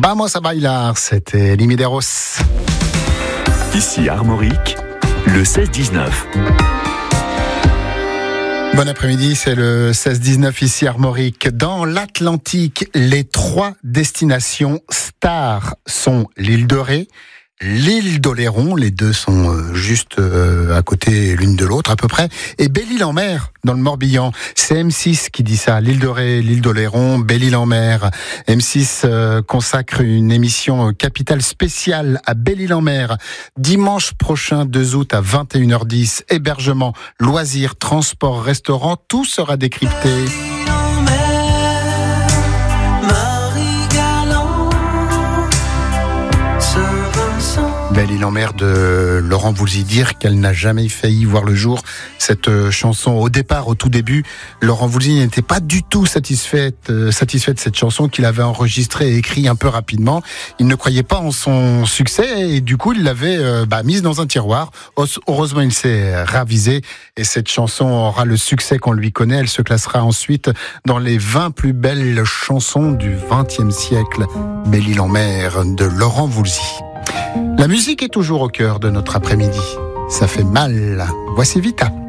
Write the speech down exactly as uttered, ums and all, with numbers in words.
Vamos a bailar, c'était Limideros. Ici Armorique, le seize dix-neuf. Bon après-midi, c'est le seize dix-neuf ici Armorique. Dans l'Atlantique, les trois destinations stars sont l'île de Ré, l'île d'Oléron, les deux sont juste à côté l'une de l'autre à peu près, et Belle-Île-en-Mer dans le Morbihan. C'est M six qui dit ça, l'île de Ré, l'île d'Oléron, Belle-Île-en-Mer. M six consacre une émission capitale spéciale à Belle-Île-en-Mer. Dimanche prochain, deux août à vingt et une heures dix, hébergement, loisirs, transport, restaurant, tout sera décrypté. Belle-Île-en-Mer de Laurent Voulzy, dire qu'elle n'a jamais failli voir le jour. Cette chanson, au départ, au tout début, Laurent Voulzy n'était pas du tout satisfait, euh, satisfait de cette chanson qu'il avait enregistrée et écrite un peu rapidement. Il ne croyait pas en son succès et du coup, il l'avait euh, bah, mise dans un tiroir. Heureusement, il s'est ravisé et cette chanson aura le succès qu'on lui connaît. Elle se classera ensuite dans les vingt plus belles chansons du vingtième siècle. Belle-Île-en-Mer de Laurent Voulzy. La musique est toujours au cœur de notre après-midi. Ça fait mal. Voici Vita.